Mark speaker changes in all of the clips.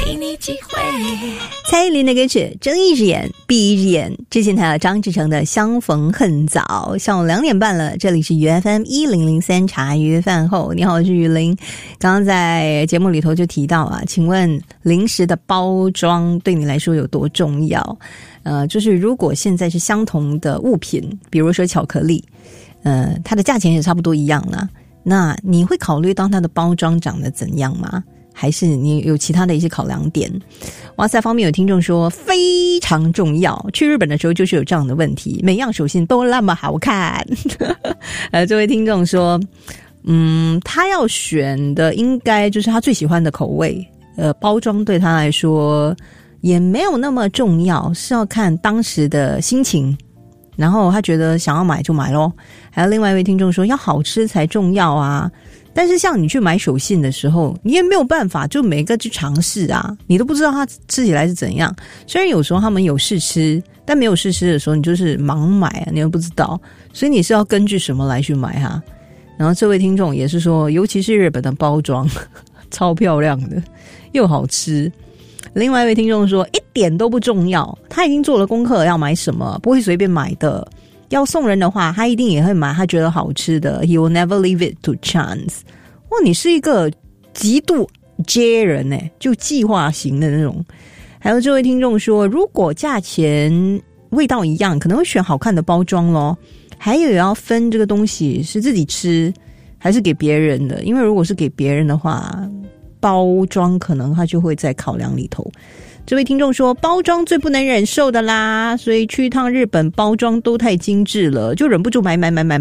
Speaker 1: 给你机会。
Speaker 2: 蔡依林的歌曲《睁一只眼闭一只眼》，之前还有张志成的《相逢恨早》。下午2点半了，这里是UFM 1003茶余饭后。你好，我是雨林。刚刚在节目里头就提到啊，请问零食的包装对你来说有多重要？就是如果现在是相同的物品，比如说巧克力，它的价钱也差不多一样啦，那你会考虑到它的包装长得怎样吗？还是你有其他的一些考量点？哇塞，方面有听众说非常重要，去日本的时候就是有这样的问题，每样手信都那么好看。这位听众说他要选的应该就是他最喜欢的口味，包装对他来说也没有那么重要，是要看当时的心情，然后他觉得想要买就买咯。还有另外一位听众说要好吃才重要啊，但是像你去买手信的时候，你也没有办法就每个去尝试啊，你都不知道它吃起来是怎样。虽然有时候他们有试吃，但没有试吃的时候你就是盲买啊，你又不知道，所以你是要根据什么来去买哈。然后这位听众也是说，尤其是日本的包装超漂亮的又好吃。另外一位听众说一点都不重要，他已经做了功课要买什么，不会随便买的。要送人的话，他一定也会买他觉得好吃的。 He will never leave it to chance。 哇，你是一个极度 J 人耶，就计划型的那种。还有这位听众说，如果价钱味道一样，可能会选好看的包装咯。还有也要分这个东西是自己吃还是给别人的，因为如果是给别人的话，包装可能他就会在考量里头。这位听众说包装最不能忍受的啦，所以去一趟日本包装都太精致了，就忍不住买。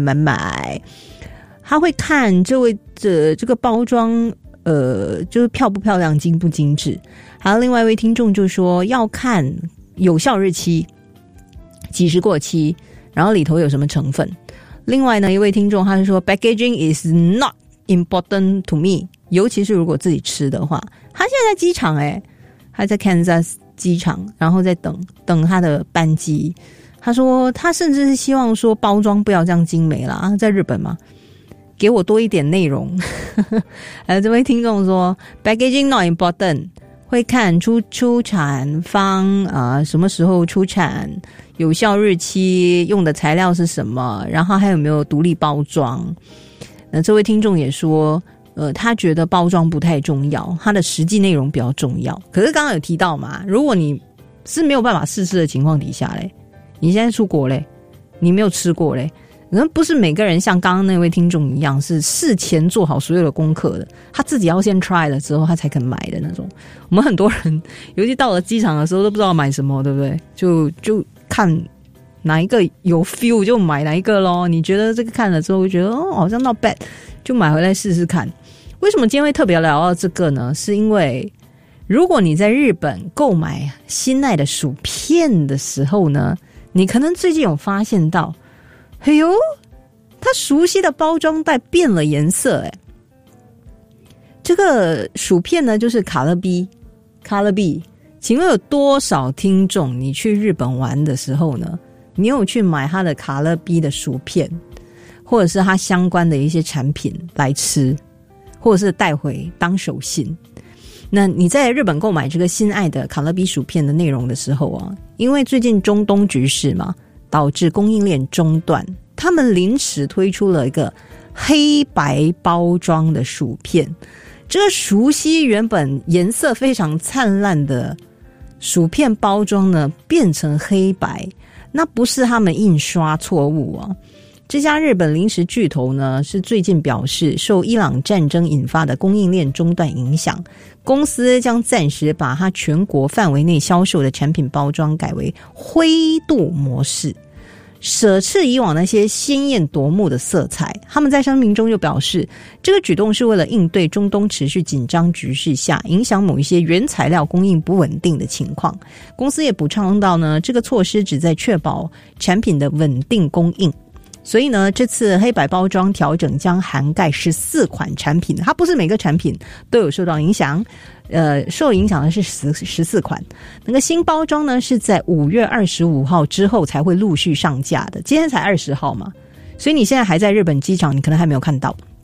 Speaker 2: 他会看这个包装就是漂不漂亮，精不精致。还有另外一位听众就说要看有效日期，几时过期，然后里头有什么成分。另外呢，一位听众他是说 packaging is not important to me， 尤其是如果自己吃的话。他现在在机场他在 Kansas 机场，然后在等他的班机。他说他甚至是希望说包装不要这样精美啦，在日本嘛，给我多一点内容。还有这位听众说 packaging not important， 会看出产方什么时候出产，有效日期，用的材料是什么，然后还有没有独立包装。这位听众也说他觉得包装不太重要，他的实际内容比较重要。可是刚刚有提到嘛，如果你是没有办法试吃的情况底下嘞，你现在出国嘞，你没有吃过嘞，可能不是每个人像刚刚那位听众一样是事前做好所有的功课的，他自己要先 try 了之后他才肯买的那种。我们很多人尤其到了机场的时候都不知道买什么，对不对？就看哪一个有 feel 就买哪一个咯。你觉得这个看了之后觉得好像 not bad， 就买回来试试看。为什么今天会特别聊到这个呢？是因为如果你在日本购买心爱的薯片的时候呢，你可能最近有发现到，哎呦，它熟悉的包装袋变了颜色这个薯片呢就是卡乐 B。请问有多少听众你去日本玩的时候呢，你有去买它的卡乐 B 的薯片，或者是它相关的一些产品来吃，或者是带回当手信？那你在日本购买这个心爱的卡乐 B 薯片的内容的时候因为最近中东局势嘛，导致供应链中断，他们临时推出了一个黑白包装的薯片。这个熟悉原本颜色非常灿烂的薯片包装呢，变成黑白，那不是他们印刷错误这家日本零食巨头呢，是最近表示受伊朗战争引发的供应链中断影响，公司将暂时把它全国范围内销售的产品包装改为灰度模式，舍弃以往那些鲜艳夺目的色彩。他们在声明中就表示，这个举动是为了应对中东持续紧张局势下影响某一些原材料供应不稳定的情况。公司也补充到呢，这个措施旨在确保产品的稳定供应。所以呢，这次黑白包装调整将涵盖14款产品，它不是每个产品都有受到影响，受影响的是14款。那个新包装呢，是在5月25号之后才会陆续上架的，今天才20号嘛，所以你现在还在日本机场，你可能还没有看到。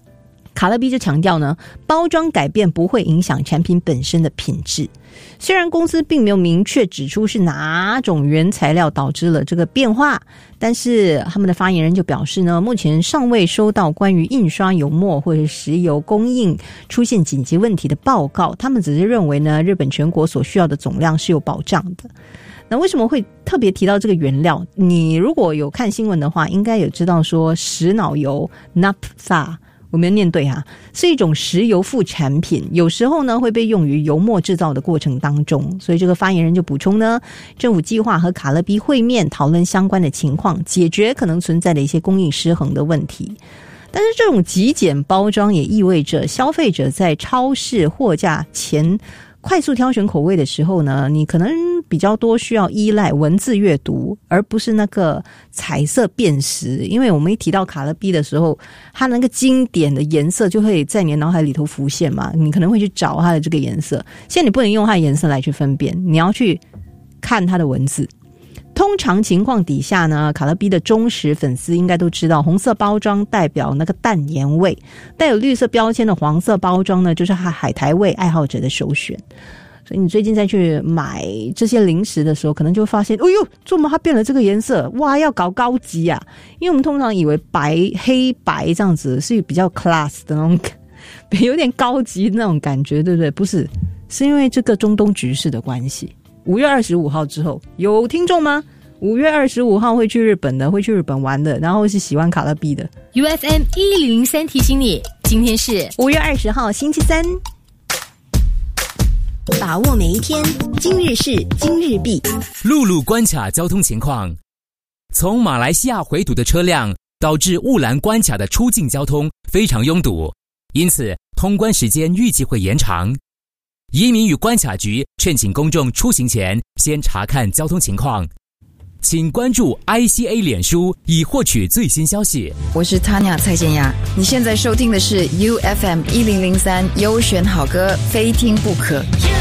Speaker 2: 卡乐 B 就强调呢，包装改变不会影响产品本身的品质。虽然公司并没有明确指出是哪种原材料导致了这个变化，但是他们的发言人就表示呢，目前尚未收到关于印刷油墨或者石油供应出现紧急问题的报告，他们只是认为呢，日本全国所需要的总量是有保障的。那为什么会特别提到这个原料？你如果有看新闻的话，应该有知道说石脑油 naphtha， 我们念对哈，是一种石油副产品，有时候呢会被用于油墨制造的过程当中。所以这个发言人就补充呢，政府计划和卡乐 B 会面，讨论相关的情况，解决可能存在的一些供应失衡的问题。但是这种极简包装也意味着消费者在超市货架前快速挑选口味的时候呢，你可能比较多需要依赖文字阅读，而不是那个彩色辨识。因为我们一提到卡乐 B 的时候，它那个经典的颜色就会在你的脑海里头浮现嘛，你可能会去找它的这个颜色。现在你不能用它的颜色来去分辨，你要去看它的文字。通常情况底下呢，卡乐 B 的忠实粉丝应该都知道，红色包装代表那个淡盐味，带有绿色标签的黄色包装呢，就是海苔味爱好者的首选。所以你最近再去买这些零食的时候，可能就会发现，哎呦，怎么它变了这个颜色？哇，要搞高级啊！因为我们通常以为黑白这样子是比较 class 的那种，有点高级那种感觉，对不对？不是，是因为这个中东局势的关系。5月25号之后，有听众吗？5月25号会去日本的，会去日本玩的，然后是喜欢卡乐 B 的。
Speaker 1: UFM 1003提醒你，今天是
Speaker 2: 5月20号星期三，
Speaker 3: 把握每一天，今日事今日毕。
Speaker 4: 陆路关卡交通情况，从马来西亚回堵的车辆导致雾兰关卡的出境交通非常拥堵，因此通关时间预计会延长。移民与关卡局劝请公众出行前先查看交通情况，请关注 ICA 脸书以获取最新消息。
Speaker 5: 我是 Tanya 蔡健雅，你现在收听的是 UFM 1003优选好歌，非听不可。